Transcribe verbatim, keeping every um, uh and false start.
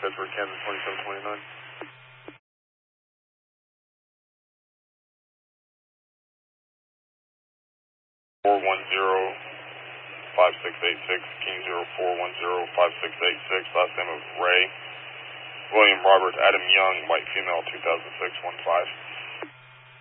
Pittsburgh, Kansas, twenty-seven twenty-nine. four one zero, five six eight six, King zero four one zero, five six eight six, last name of Ray. William Robert Adam Young, white female, two thousand six, one five.